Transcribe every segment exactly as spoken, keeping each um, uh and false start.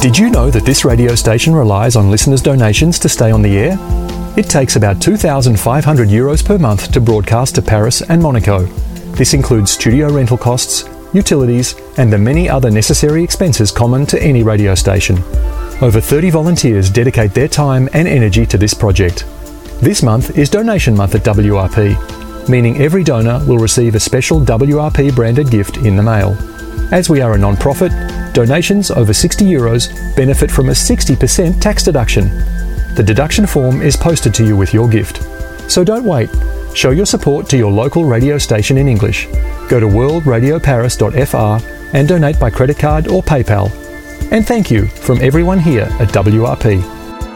Did you know that this radio station relies on listeners' donations to stay on the air? It takes about two thousand five hundred euros per month to broadcast to Paris and Monaco. This includes studio rental costs, utilities, and the many other necessary expenses common to any radio station. Over thirty volunteers dedicate their time and energy to this project. This month is Donation Month at W R P, meaning every donor will receive a special W R P branded gift in the mail. As we are a non-profit, donations over sixty euros benefit from a sixty percent tax deduction. The deduction form is posted to you with your gift. So don't wait. Show your support to your local radio station in English. Go to world radio paris dot f r and donate by credit card or PayPal. And thank you from everyone here at W R P.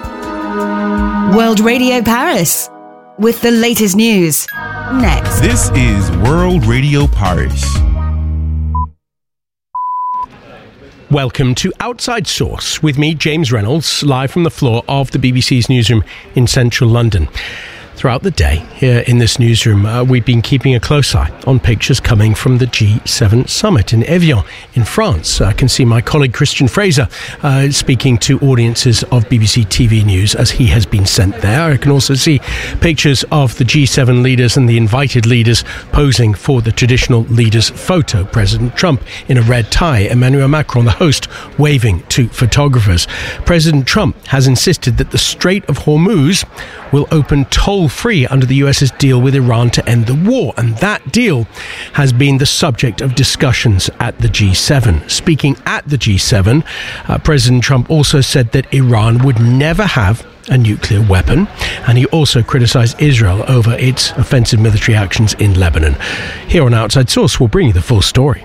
World Radio Paris, with the latest news. Next. This is World Radio Paris. Welcome to Outside Source with me, James Reynolds, live from the floor of the B B C's newsroom in central London. Throughout the day here in this newsroom, uh, we've been keeping a close eye on pictures coming from the G seven summit in Evian in France. I can see my colleague Christian Fraser uh, speaking to audiences of B B C T V News as he has been sent there. I can also see pictures of the G seven leaders and the invited leaders posing for the traditional leaders photo. President Trump in a red tie, Emmanuel Macron, the host, waving to photographers. President Trump has insisted that the Strait of Hormuz will open toll-free under the U S's deal with Iran to end the war, and that deal has been the subject of discussions at the G seven. Speaking at the G seven, uh, President Trump also said that Iran would never have a nuclear weapon, and he also criticised Israel over its offensive military actions in Lebanon. Here on Outside Source, we'll bring you the full story.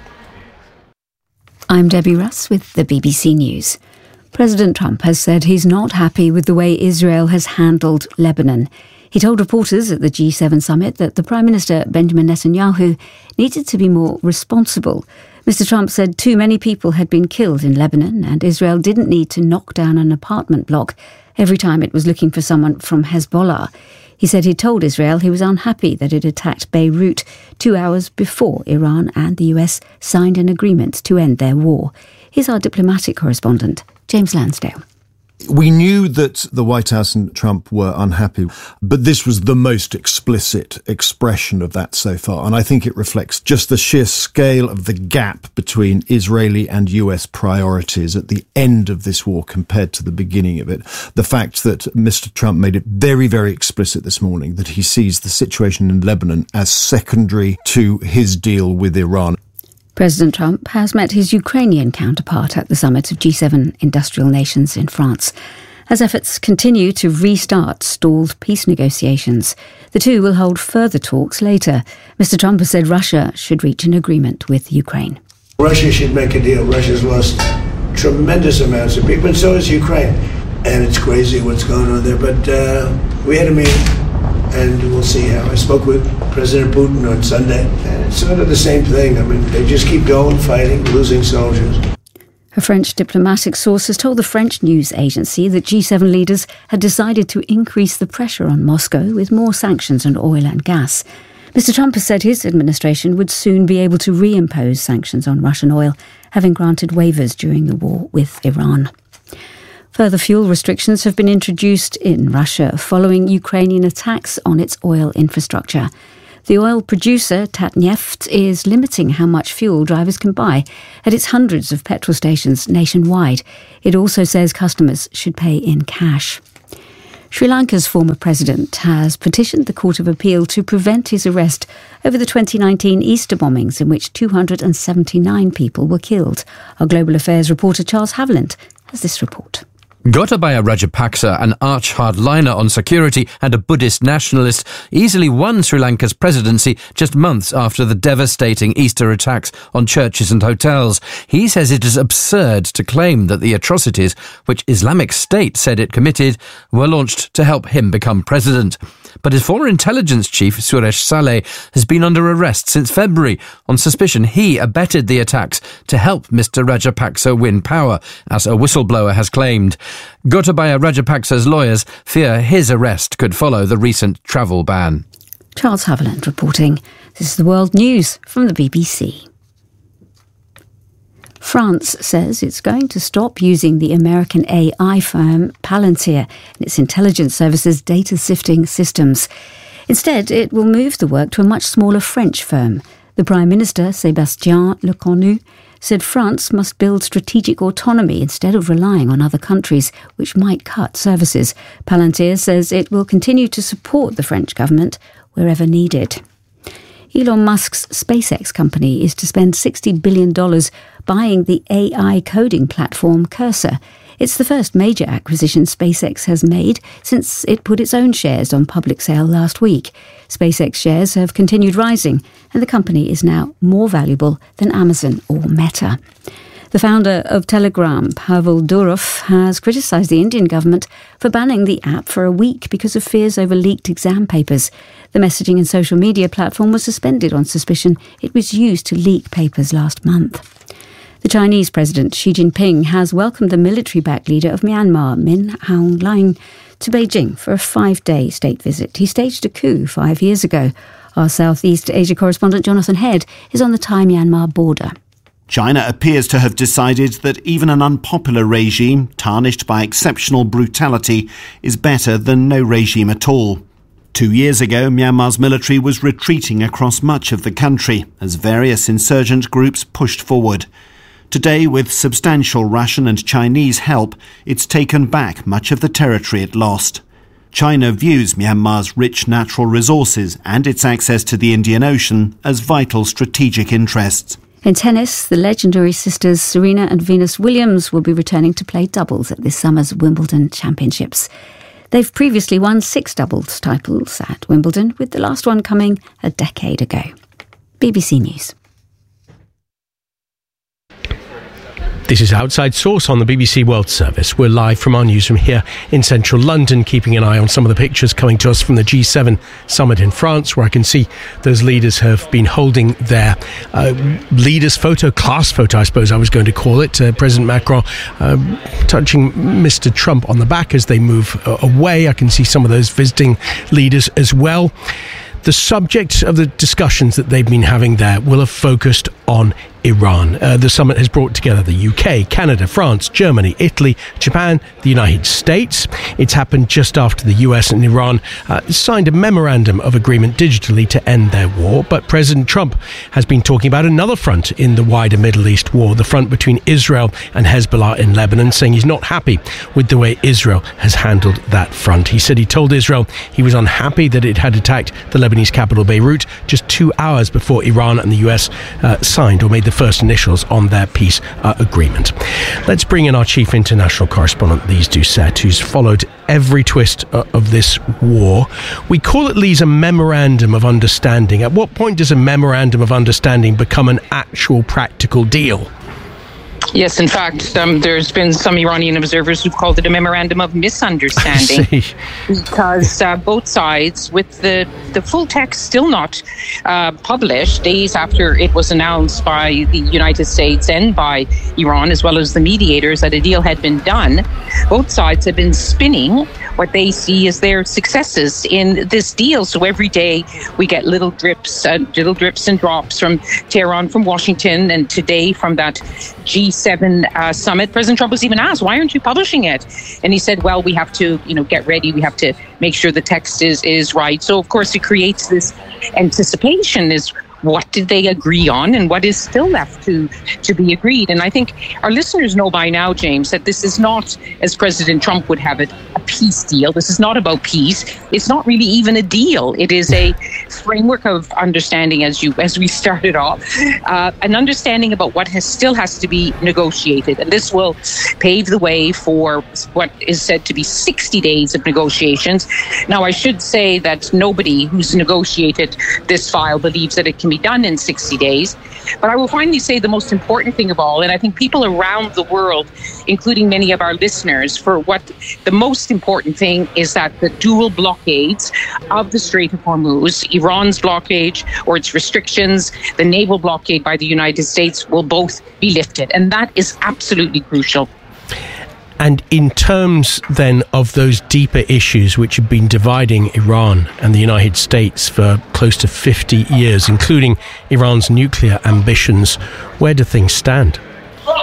I'm Debbie Russ with the B B C News. President Trump has said he's not happy with the way Israel has handled Lebanon. He told reporters at the G seven summit that the Prime Minister, Benjamin Netanyahu, needed to be more responsible. Mister Trump said too many people had been killed in Lebanon and Israel didn't need to knock down an apartment block every time it was looking for someone from Hezbollah. He said he told Israel he was unhappy that it attacked Beirut two hours before Iran and the U S signed an agreement to end their war. Here's our diplomatic correspondent, James Lansdale. We knew that the White House and Trump were unhappy, but this was the most explicit expression of that so far. And I think it reflects just the sheer scale of the gap between Israeli and U S priorities at the end of this war compared to the beginning of it. The fact that Mister Trump made it very, very explicit this morning that he sees the situation in Lebanon as secondary to his deal with Iran. President Trump has met his Ukrainian counterpart at the summit of G seven industrial nations in France. As efforts continue to restart stalled peace negotiations, the two will hold further talks later. Mister Trump has said Russia should reach an agreement with Ukraine. Russia should make a deal. Russia's lost tremendous amounts of people, and so has Ukraine. And it's crazy what's going on there, but uh, we had a meeting. And we'll see how. I spoke with President Putin on Sunday, and it's sort of the same thing. I mean, they just keep going, fighting, losing soldiers. A French diplomatic source has told the French news agency that G seven leaders had decided to increase the pressure on Moscow with more sanctions on oil and gas. Mister Trump has said his administration would soon be able to reimpose sanctions on Russian oil, having granted waivers during the war with Iran. Further fuel restrictions have been introduced in Russia following Ukrainian attacks on its oil infrastructure. The oil producer, Tatneft, is limiting how much fuel drivers can buy at its hundreds of petrol stations nationwide. It also says customers should pay in cash. Sri Lanka's former president has petitioned the Court of Appeal to prevent his arrest over the twenty nineteen Easter bombings in which two hundred seventy-nine people were killed. Our Global Affairs reporter Charles Haviland has this report. Gotabaya Rajapaksa, an arch-hardliner on security and a Buddhist nationalist, easily won Sri Lanka's presidency just months after the devastating Easter attacks on churches and hotels. He says it is absurd to claim that the atrocities, which Islamic State said it committed, were launched to help him become president. But his former intelligence chief, Suresh Saleh, has been under arrest since February on suspicion he abetted the attacks to help Mister Rajapaksa win power, as a whistleblower has claimed. Gotabaya Rajapaksa's lawyers fear his arrest could follow the recent travel ban. Charles Haviland reporting. This is the World News from the B B C. France says it's going to stop using the American A I firm Palantir in its intelligence services data sifting systems. Instead, it will move the work to a much smaller French firm. The Prime Minister, Sébastien Lecornu, said France must build strategic autonomy instead of relying on other countries, which might cut services. Palantir says it will continue to support the French government wherever needed. Elon Musk's SpaceX company is to spend sixty billion dollars buying the A I coding platform Cursor. It's the first major acquisition SpaceX has made since it put its own shares on public sale last week. SpaceX shares have continued rising, and the company is now more valuable than Amazon or Meta. The founder of Telegram, Pavel Durov, has criticised the Indian government for banning the app for a week because of fears over leaked exam papers. The messaging and social media platform was suspended on suspicion it was used to leak papers last month. The Chinese President Xi Jinping has welcomed the military-backed leader of Myanmar, Min Aung Hlaing, to Beijing for a five-day state visit. He staged a coup five years ago. Our Southeast Asia correspondent Jonathan Head is on the Thai-Myanmar border. China appears to have decided that even an unpopular regime, tarnished by exceptional brutality, is better than no regime at all. Two years ago, Myanmar's military was retreating across much of the country as various insurgent groups pushed forward. Today, with substantial Russian and Chinese help, it's taken back much of the territory it lost. China views Myanmar's rich natural resources and its access to the Indian Ocean as vital strategic interests. In tennis, the legendary sisters Serena and Venus Williams will be returning to play doubles at this summer's Wimbledon Championships. They've previously won six doubles titles at Wimbledon, with the last one coming a decade ago. B B C News. This is Outside Source on the B B C World Service. We're live from our newsroom here in central London, keeping an eye on some of the pictures coming to us from the G seven summit in France, where I can see those leaders have been holding their uh, leaders photo, class photo, I suppose I was going to call it. Uh, President Macron uh, touching Mister Trump on the back as they move uh, away. I can see some of those visiting leaders as well. The subject of the discussions that they've been having there will have focused on Iran. Uh, the summit has brought together the U K, Canada, France, Germany, Italy, Japan, the United States. It's happened just after the U S and Iran uh, signed a memorandum of agreement digitally to end their war. But President Trump has been talking about another front in the wider Middle East war, the front between Israel and Hezbollah in Lebanon, saying he's not happy with the way Israel has handled that front. He said he told Israel he was unhappy that it had attacked the Lebanese capital Beirut just two hours before Iran and the U S uh, signed or made the first initials on their peace uh, agreement. Let's bring in our chief international correspondent, Lise Doucette, who's followed every twist uh, of this war. We call it, Lise, a memorandum of understanding. At what point does a memorandum of understanding become an actual practical deal? Yes, in fact, um, there's been some Iranian observers who've called it a memorandum of misunderstanding because uh, both sides, with the, the full text still not uh, published, days after it was announced by the United States and by Iran, as well as the mediators, that a deal had been done, both sides have been spinning what they see as their successes in this deal. So every day we get little drips, uh, little drips and drops from Tehran, from Washington, and today from that G seven uh, summit. President Trump was even asked, why aren't you publishing it? And he said, well, we have to, you know, get ready. We have to make sure the text is, is right. So, of course, it creates this anticipation is what did they agree on and what is still left to, to be agreed. And I think our listeners know by now, James, that this is not, as President Trump would have it, a peace deal. This is not about peace. It's not really even a deal. It is a framework of understanding, as you as we started off, uh, an understanding about what has still has to be negotiated. And this will pave the way for what is said to be sixty days of negotiations. Now, I should say that nobody who's negotiated this file believes that it can be done in sixty days. But I will finally say the most important thing of all, and I think people around the world, including many of our listeners, for what the most important thing is that the dual blockades of the Strait of Hormuz, Iran's blockade or its restrictions, the naval blockade by the United States, will both be lifted. And that is absolutely crucial. And in terms then of those deeper issues which have been dividing Iran and the United States for close to fifty years, including Iran's nuclear ambitions, where do things stand?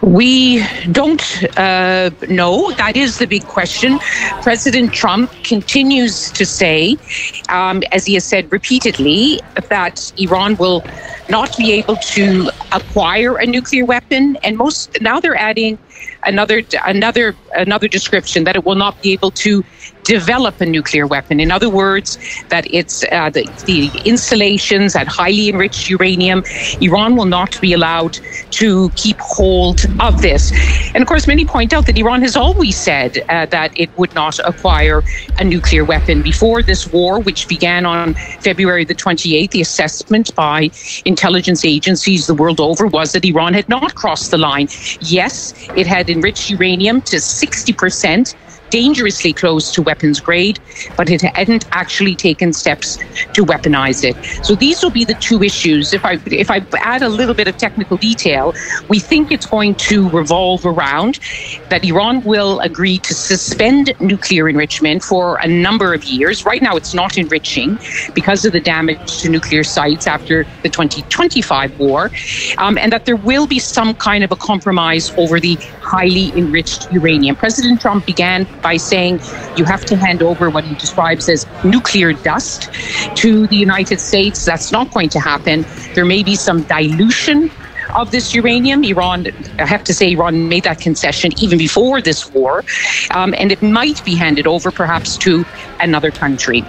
We don't uh, know. That is the big question. President Trump continues to say, um, as he has said repeatedly, that Iran will not be able to acquire a nuclear weapon. And most now they're adding another another another description, that it will not be able to develop a nuclear weapon. In other words, that it's uh, the, the installations at highly enriched uranium, Iran will not be allowed to keep hold of this. And of course, many point out that Iran has always said uh, that it would not acquire a nuclear weapon. Before this war, which began on February the twenty-eighth, the assessment by intelligence agencies the world over was that Iran had not crossed the line. Yes, it had enriched uranium to sixty percent, dangerously close to weapons grade, but it hadn't actually taken steps to weaponize it. So these will be the two issues. If I if I add a little bit of technical detail, we think it's going to revolve around that Iran will agree to suspend nuclear enrichment for a number of years. Right now, it's not enriching because of the damage to nuclear sites after the twenty twenty-five war, um, and that there will be some kind of a compromise over the highly enriched uranium. President Trump began by saying you have to hand over what he describes as nuclear dust to the United States. That's not going to happen. There may be some dilution of this uranium. Iran, I have to say, Iran made that concession even before this war, um, and it might be handed over perhaps to another country.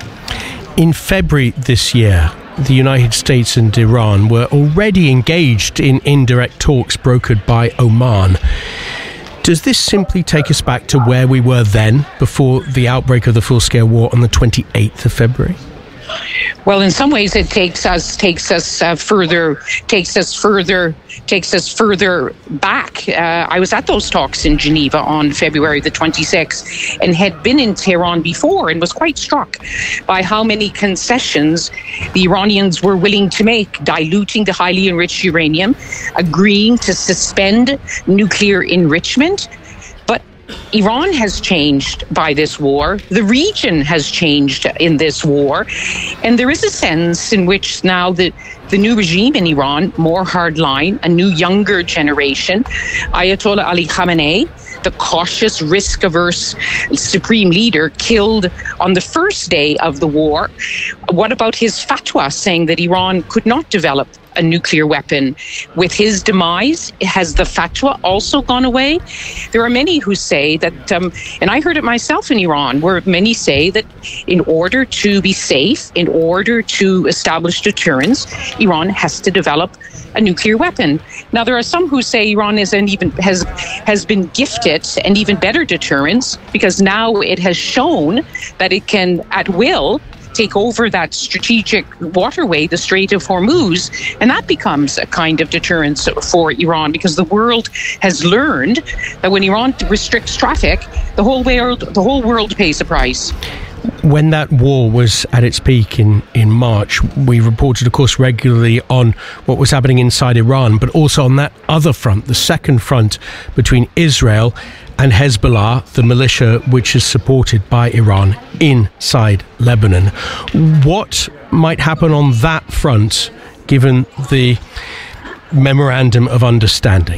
In February this year, the United States and Iran were already engaged in indirect talks brokered by Oman. Does this simply take us back to where we were then, before the outbreak of the full-scale war on the twenty-eighth of February? Well, in some ways, it takes us takes us uh, further takes us further takes us further back. Uh, I was at those talks in Geneva on February the twenty-sixth, and had been in Tehran before, and was quite struck by how many concessions the Iranians were willing to make, diluting the highly enriched uranium, agreeing to suspend nuclear enrichment. Iran has changed by this war. The region has changed in this war. And there is a sense in which now the, the new regime in Iran, more hardline, a new younger generation, Ayatollah Ali Khamenei, the cautious, risk-averse supreme leader killed on the first day of the war. What about his fatwa saying that Iran could not develop a nuclear weapon? With his demise, has the fatwa also gone away? There are many who say that, um, and I heard it myself in Iran, where many say that in order to be safe, in order to establish deterrence, Iran has to develop a nuclear weapon. Now, there are some who say Iran is an even has has been gifted an even better deterrence, because now it has shown that it can, at will, take over that strategic waterway, the Strait of Hormuz, and that becomes a kind of deterrence for Iran, because the world has learned that when Iran restricts traffic, the whole world, the whole world pays a price. When that war was at its peak in, in March, we reported, of course, regularly on what was happening inside Iran, but also on that other front, the second front between Israel and Hezbollah, the militia which is supported by Iran inside Lebanon. What might happen on that front, given the memorandum of understanding?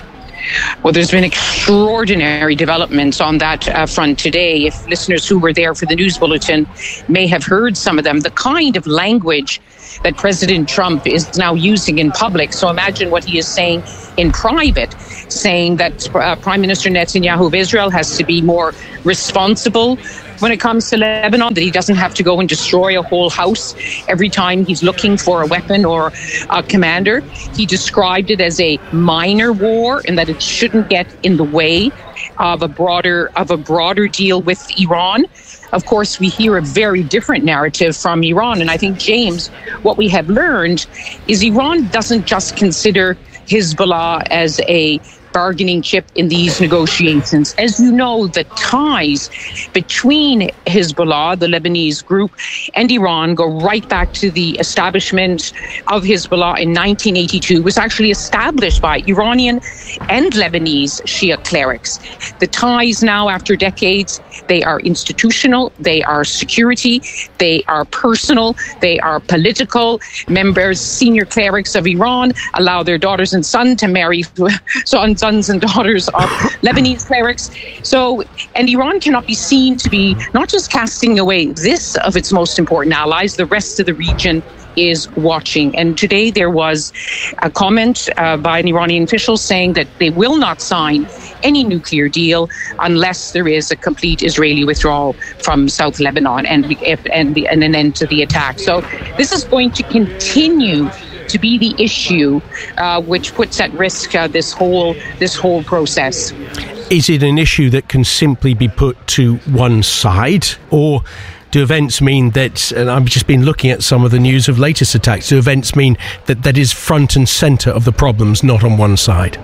Well, there's been extraordinary developments on that uh, front today. If listeners who were there for the news bulletin may have heard some of them, the kind of language that President Trump is now using in public. So imagine what he is saying in private, saying that uh, Prime Minister Netanyahu of Israel has to be more responsible when it comes to Lebanon, that he doesn't have to go and destroy a whole house every time he's looking for a weapon or a commander. He described it as a minor war, and that it shouldn't get in the way of a broader of a broader deal with Iran. Of course, we hear a very different narrative from Iran. And I think, James, what we have learned is Iran doesn't just consider Hezbollah as a bargaining chip in these negotiations. As you know, the ties between Hezbollah, the Lebanese group, and Iran go right back to the establishment of Hezbollah in nineteen eighty-two. It was actually established by Iranian and Lebanese Shia clerics. The ties now, after decades, they are institutional, they are security, they are personal, they are political. Members, senior clerics of Iran allow their daughters and sons to marry sons sons and daughters of Lebanese clerics. So, and Iran cannot be seen to be not just casting away this of its most important allies, the rest of the region is watching. And today there was a comment uh, by an Iranian official saying that they will not sign any nuclear deal unless there is a complete Israeli withdrawal from South Lebanon and, and, the, and an end to the attack. So this is going to continue to be the issue uh, which puts at risk uh, this whole this whole process. Is it an issue that can simply be put to one side, or do events mean that, and I've just been looking at some of the news of latest attacks, do events mean that that is front and centre of the problems, not on one side?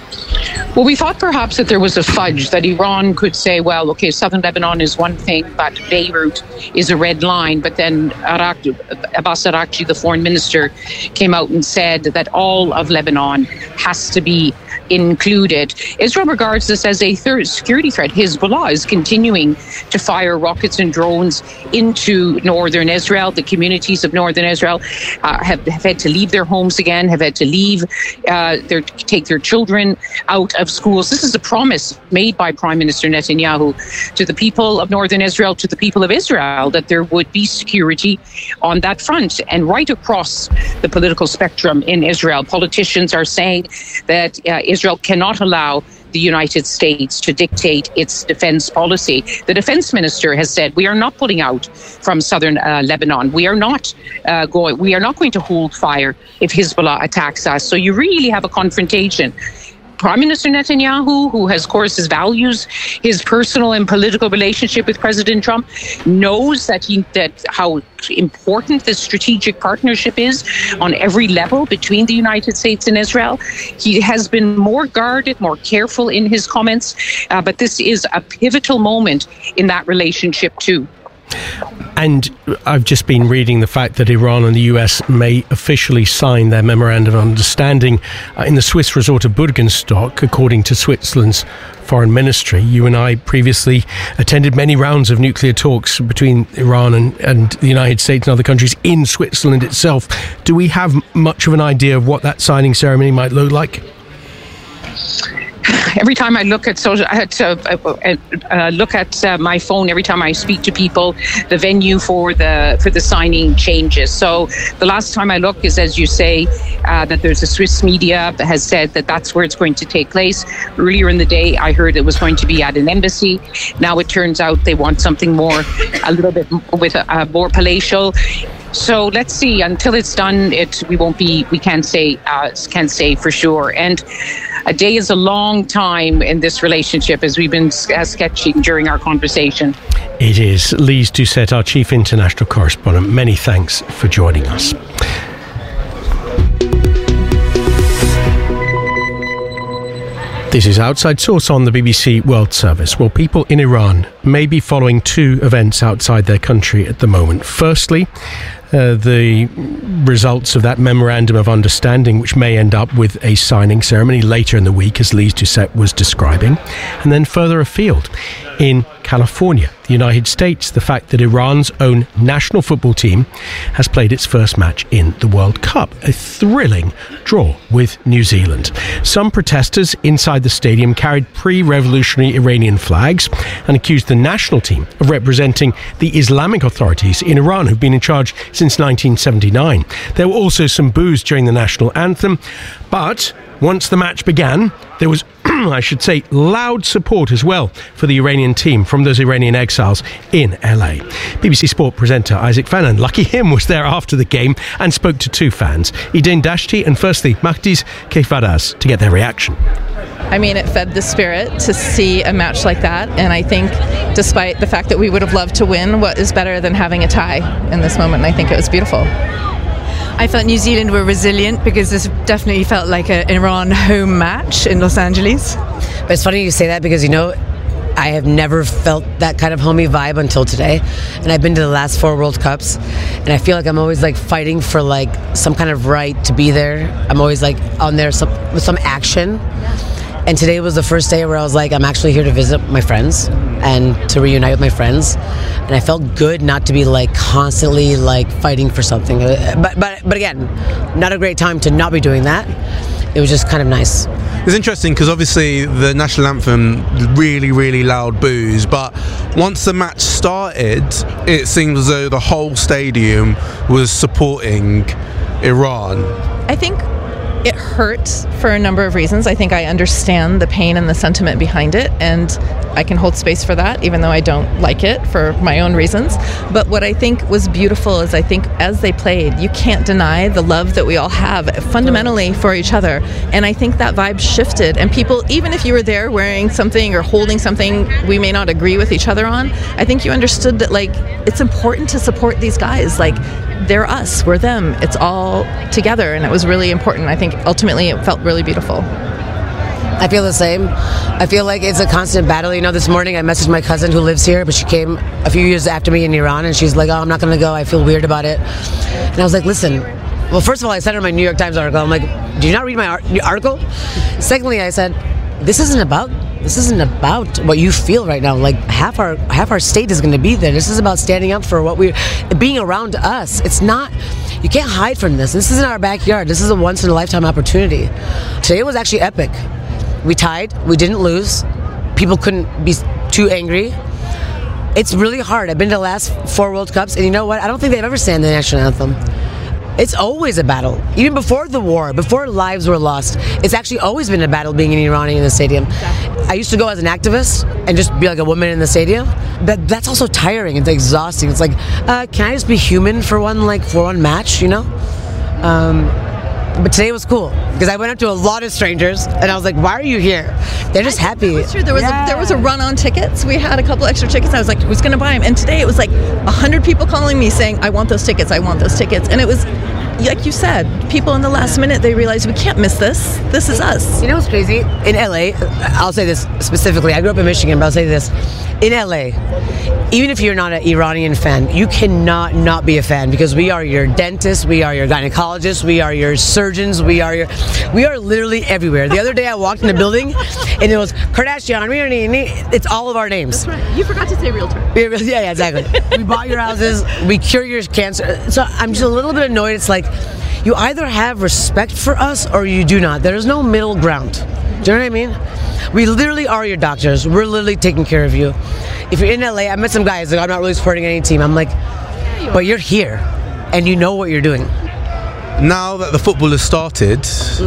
Well, we thought perhaps that there was a fudge, that Iran could say, well, okay, southern Lebanon is one thing, but Beirut is a red line. But then Arak, Abbas Araghchi, the foreign minister, came out and said that all of Lebanon has to be included. Israel regards this as a third security threat. Hezbollah is continuing to fire rockets and drones into northern Israel. The communities of northern Israel uh, have, have had to leave their homes again, have had to leave, uh, their, take their children out of schools. This is a promise made by Prime Minister Netanyahu to the people of northern Israel, to the people of Israel, that there would be security on that front. And right across the political spectrum in Israel, politicians are saying that uh, Israel cannot allow the United States to dictate its defense policy. The defense minister has said, we are not pulling out from southern uh, Lebanon. We are not uh, going, we are not going to hold fire if Hezbollah attacks us. So you really have a confrontation. Prime Minister Netanyahu, who has, of course, his values, his personal and political relationship with President Trump, knows that he that how important this strategic partnership is on every level between the United States and Israel. He has been more guarded, more careful in his comments, uh, but this is a pivotal moment in that relationship too. And I've just been reading the fact that Iran and the U S may officially sign their memorandum of understanding uh, in the Swiss resort of Burgenstock, according to Switzerland's foreign ministry. You and I previously attended many rounds of nuclear talks between Iran and, and the United States and other countries in Switzerland itself. Do we have much of an idea of what that signing ceremony might look like? Every time I look at social, I had to uh, uh, look at uh, my phone. Every time I speak to people, the venue for the for the signing changes. So the last time I looked is, as you say, uh, that there's a Swiss media that has said that that's where it's going to take place. Earlier in the day, I heard it was going to be at an embassy. Now it turns out they want something more, a little bit with a, a more palatial. So let's see. Until it's done, it we won't be. We can't say. Uh, can't say for sure. And a day is a long time in this relationship, as we've been uh, sketching during our conversation. It is. Lise Doucet, our chief international correspondent. Many thanks for joining us. This is Outside Source on the B B C World Service. Well, people in Iran may be following two events outside their country at the moment. Firstly, uh, the results of that memorandum of understanding, which may end up with a signing ceremony later in the week, as Lise Doucet was describing. And then further afield, in California, the United States, the fact that Iran's own national football team has played its first match in the World Cup. A thrilling draw with New Zealand. Some protesters inside the stadium carried pre-revolutionary Iranian flags and accused the national team of representing the Islamic authorities in Iran, who've been in charge since nineteen seventy-nine. There were also some boos during the national anthem, but once the match began, there was, I should say, loud support as well for the Iranian team from those Iranian exiles in L A. B B C Sport presenter Isaac Fannin, lucky him, was there after the game and spoke to two fans, Eden Dashti and firstly Mahdiz Keifaraz, to get their reaction. I mean, it fed the spirit to see a match like that, and I think despite the fact that we would have loved to win, what is better than having a tie in this moment? And I think it was beautiful. I felt New Zealand were resilient because this definitely felt like an Iran home match in Los Angeles. But it's funny you say that because, you know, I have never felt that kind of homey vibe until today. And I've been to the last four World Cups, and I feel like I'm always like fighting for like some kind of right to be there. I'm always like on there some, with some action. And today was the first day where I was like, I'm actually here to visit my friends and to reunite with my friends. And I felt good not to be like constantly like fighting for something. But but but again, not a great time to not be doing that. It was just kind of nice. It's interesting because obviously the national anthem, really, really loud boos, but once the match started, it seemed as though the whole stadium was supporting Iran. I think it hurt for a number of reasons. I think I understand the pain and the sentiment behind it, and I can hold space for that, even though I don't like it for my own reasons. But what I think was beautiful is I think as they played, you can't deny the love that we all have fundamentally for each other. And I think that vibe shifted, and people, even if you were there wearing something or holding something we may not agree with each other on, I think you understood that, like, it's important to support these guys. Like, they're us, we're them. It's all together, and it was really important. I think ultimately it felt really beautiful. I feel the same. I feel like it's a constant battle. You know, this morning I messaged my cousin who lives here, but she came a few years after me in Iran, and she's like, oh, I'm not going to go. I feel weird about it. And I was like, listen, well, first of all, I sent her my New York Times article. I'm like, do you not read my ar- article? Secondly, I said, this isn't about this isn't about what you feel right now. Like, half our half our state is going to be there. This is about standing up for what we're being around us. It's not, you can't hide from this. This isn't our backyard. This is a once in a lifetime opportunity. Today was actually epic. We tied. We didn't lose. People couldn't be too angry. It's really hard. I've been to the last four World Cups, and you know what? I don't think they've ever sang the national anthem. It's always a battle. Even before the war, before lives were lost, it's actually always been a battle being an Iranian in the stadium. I used to go as an activist and just be like a woman in the stadium. But that's also tiring. It's exhausting. It's like, uh, can I just be human for one, like, for one match, you know? Um... But today was cool because I went up to a lot of strangers and I was like, why are you here? They're just happy. That's true. There was, yeah. a, there was a run on tickets. We had a couple extra tickets. I was like, who's going to buy them? And today it was like one hundred people calling me saying, I want those tickets. I want those tickets. And it was, like you said, people in the last minute, they realized we can't miss this. This is us. You know what's crazy? In L A, I'll say this specifically. I grew up in Michigan, but I'll say this. In L A, even if you're not an Iranian fan, you cannot not be a fan because we are your dentists, we are your gynecologists, we are your surgeons, we are your, we are literally everywhere. The other day I walked in the building and it was Kardashian, it's all of our names. That's right. You forgot to say realtor. Yeah, yeah, exactly. We bought your houses, we cure your cancer. So I'm just a little bit annoyed. It's like, you either have respect for us or you do not. There is no middle ground. Do you know what I mean? We literally are your doctors. We're literally taking care of you. If you're in L A, I met some guys like, I'm not really supporting any team. I'm like, but you're here and you know what you're doing. Now that the football has started,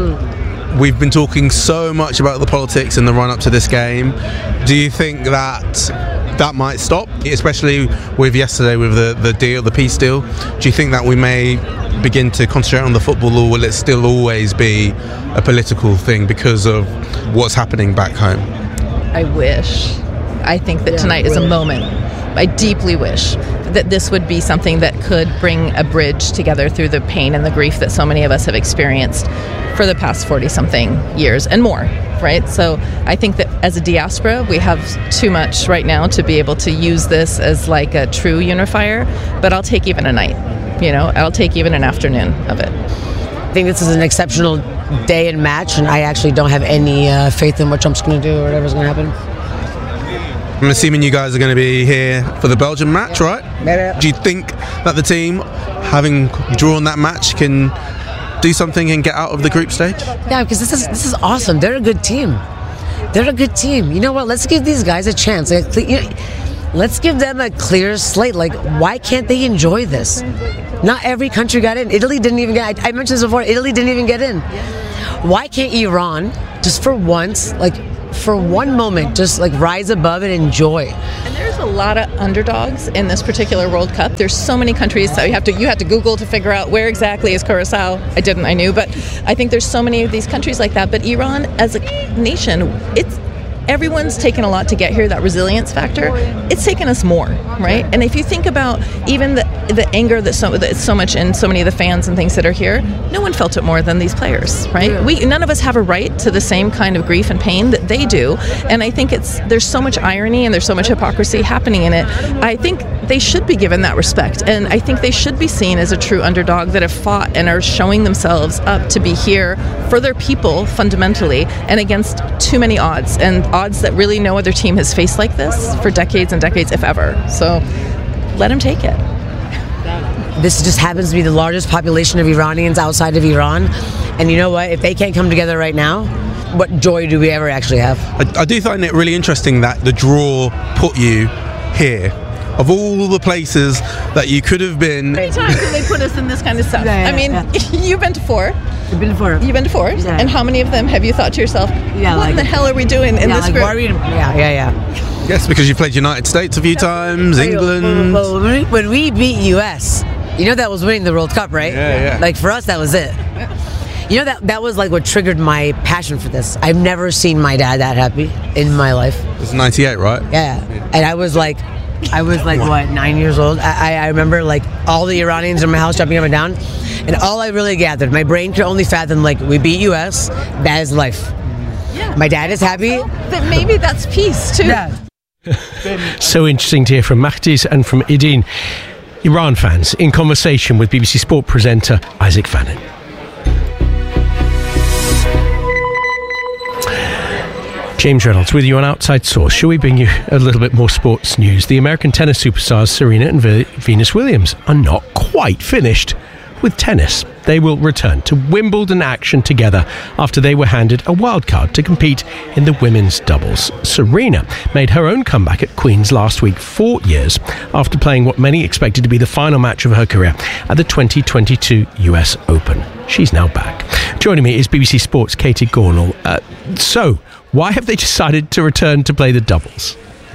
mm. we've been talking so much about the politics in the run up to this game. Do you think that that might stop, especially with yesterday with the, the deal, the peace deal? Do you think that we may begin to concentrate on the football, or will it still always be a political thing because of what's happening back home? I wish. I think that yeah, tonight is a moment. I deeply wish that this would be something that could bring a bridge together through the pain and the grief that so many of us have experienced for the past forty-something years and more, right? So I think that as a diaspora, we have too much right now to be able to use this as like a true unifier, but I'll take even a night, you know? I'll take even an afternoon of it. I think this is an exceptional day and match, and I actually don't have any uh, faith in what Trump's going to do or whatever's going to happen. I'm assuming you guys are going to be here for the Belgium match, right? Maybe. Do you think that the team, having drawn that match, can do something and get out of the group stage? Yeah, because this is this is awesome. They're a good team. They're a good team. You know what? Let's give these guys a chance. Like, you know, let's give them a clear slate. Like, why can't they enjoy this? Not every country got in. Italy didn't even get. I, I mentioned this before. Italy didn't even get in. Why can't Iran, just for once, like, for one moment, just like rise above and enjoy? And there's a lot of underdogs in this particular World Cup. There's so many countries that you have to you have to Google to figure out where exactly is Curacao. I didn't, I knew, but I think there's so many of these countries like that. But Iran, as a nation, it's everyone's taken a lot to get here, that resilience factor. It's taken us more, right? And if you think about even the the anger that so, that's so much in so many of the fans and things that are here, no one felt it more than these players, right? Yeah. We none of us have a right to the same kind of grief and pain that they do. And I think it's there's so much irony and there's so much hypocrisy happening in it. I think they should be given that respect. And I think they should be seen as a true underdog that have fought and are showing themselves up to be here for their people fundamentally and against too many odds. And odds that really no other team has faced like this for decades and decades, if ever. So let them take it. This just happens to be the largest population of Iranians outside of Iran. And you know what? If they can't come together right now, what joy do we ever actually have? I, I do find it really interesting that the draw put you here. Of all the places that you could have been. How many times have they put us in this kind of stuff? Yeah, yeah, I mean, yeah. you've been to four. You've been to four. You've been to four. Yeah. And how many of them have you thought to yourself, yeah, what like, in the hell are we doing in yeah, this like, group? Why are we in, yeah, yeah, yeah. Yes, because you played United States a few times, England. Well, when, we, when we beat U S, you know that was winning the World Cup, right? Yeah, yeah. Like, for us, that was it. You know, that that was like what triggered my passion for this. I've never seen my dad that happy in my life. It was ninety-eight, right? Yeah. And I was like, I was like, what, nine years old? I, I remember like all the Iranians in my house jumping up and down. And all I really gathered, my brain could only fathom, like, we beat U S, that is life. Yeah. My dad is happy. That maybe that's peace, too. Yeah. So interesting to hear from Mahdiz and from Idin, Iran fans, in conversation with B B C Sport presenter Isaac Fannin. James Reynolds with you on Outside Source. Shall we bring you a little bit more sports news? The American tennis superstars Serena and Venus Williams are not quite finished with tennis. They will return to Wimbledon action together after they were handed a wildcard to compete in the women's doubles. Serena made her own comeback at Queen's last week, four years after playing what many expected to be the final match of her career at the twenty twenty-two U S Open. She's now back. Joining me is B B C Sport's Katie Gornall. Uh, so, why have they decided to return to play the doubles?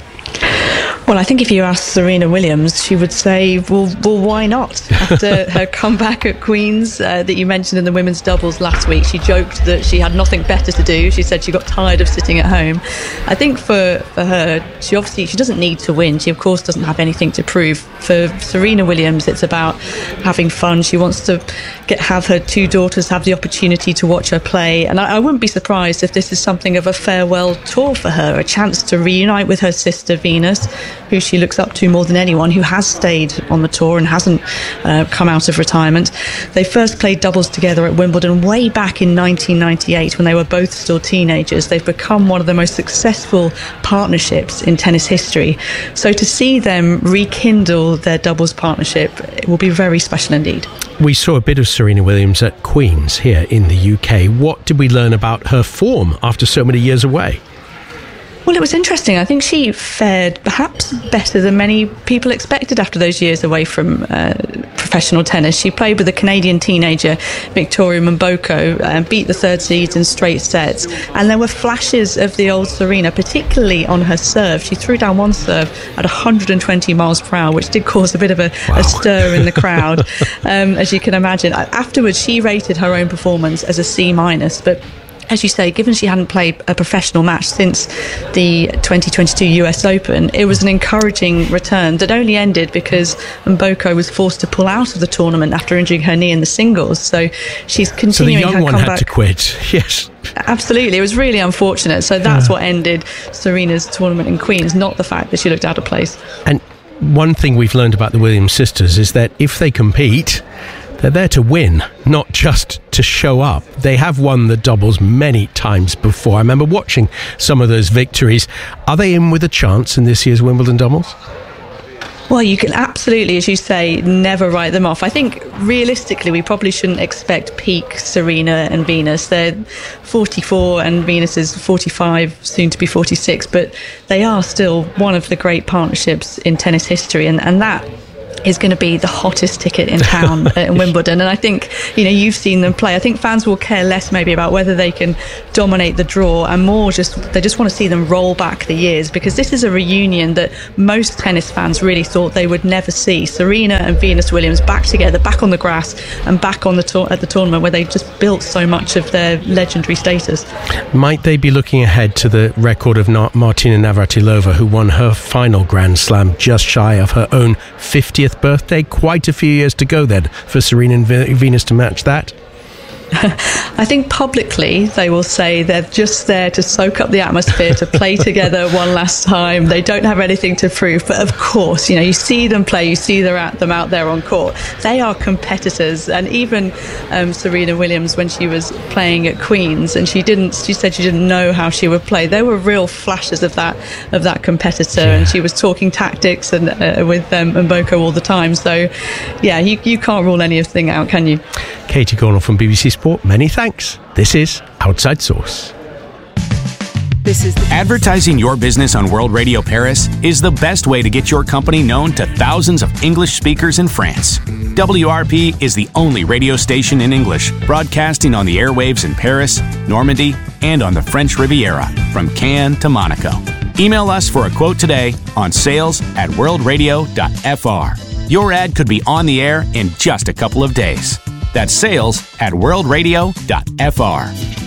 Well, I think if you ask Serena Williams, she would say, well, well why not? After her comeback at Queen's uh, that you mentioned in the women's doubles last week, she joked that she had nothing better to do. She said she got tired of sitting at home. I think for, for her, she obviously she doesn't need to win. She, of course, doesn't have anything to prove. For Serena Williams, it's about having fun. She wants to get have her two daughters have the opportunity to watch her play. And I, I wouldn't be surprised if this is something of a farewell tour for her, a chance to reunite with her sister Venus, who she looks up to more than anyone, who has stayed on the tour and hasn't uh, come out of retirement. They first played doubles together at Wimbledon way back in nineteen ninety-eight when they were both still teenagers. They've become one of the most successful partnerships in tennis history. So to see them rekindle their doubles partnership, it will be very special indeed. We saw a bit of Serena Williams at Queen's here in the U K. What did we learn about her form after so many years away? Well, it was interesting. I think she fared perhaps better than many people expected after those years away from uh, professional tennis. She played with a Canadian teenager, Victoria Mboko, and beat the third seeds in straight sets. And there were flashes of the old Serena, particularly on her serve. She threw down one serve at one hundred twenty miles per hour, which did cause a bit of a, wow. a stir in the crowd, um, as you can imagine. Afterwards, she rated her own performance as a C minus, but as you say, given she hadn't played a professional match since the twenty twenty-two U S Open, it was an encouraging return that only ended because Mboko was forced to pull out of the tournament after injuring her knee in the singles. So she's continuing so the young her one comeback. Had to quit. Yes. Absolutely. It was really unfortunate. So that's yeah. what ended Serena's tournament in Queen's, not the fact that she looked out of place. And one thing we've learned about the Williams sisters is that if they compete, they're there to win, not just to show up. They have won the doubles many times before. I remember watching some of those victories. Are they in with a chance in this year's Wimbledon doubles? Well, you can absolutely, as you say, never write them off. I think realistically, we probably shouldn't expect peak Serena and Venus. They're forty-four and Venus is forty-five, soon to be forty-six, but they are still one of the great partnerships in tennis history, and, and that is going to be the hottest ticket in town at Wimbledon. And I think, you know, you've seen them play. I think fans will care less maybe about whether they can dominate the draw and more just, they just want to see them roll back the years, because this is a reunion that most tennis fans really thought they would never see. Serena and Venus Williams back together, back on the grass and back on the tour- at the tournament where they just built so much of their legendary status. Might they be looking ahead to the record of Na- Martina Navratilova, who won her final Grand Slam just shy of her own fiftieth birthday? Quite a few years to go then for Serena and Venus to match that. I think publicly they will say they're just there to soak up the atmosphere, to play together one last time. They don't have anything to prove. But of course, you know, you see them play, you see them out there on court. They are competitors. And even um, Serena Williams, when she was playing at Queen's, and she didn't, she said she didn't know how she would play. There were real flashes of that of that competitor, yeah. And she was talking tactics and uh, with um, Mboko all the time. So, yeah, you you can't rule anything out, can you? Katie Gornall from B B C Sport, many thanks. This is Outside Source. This is the Advertising your business on World Radio Paris is the best way to get your company known to thousands of English speakers in France. W R P is the only radio station in English broadcasting on the airwaves in Paris, Normandy, and on the French Riviera, from Cannes to Monaco. Email us for a quote today on sales at worldradio dot f r. Your ad could be on the air in just a couple of days. That's sales at worldradio dot f r.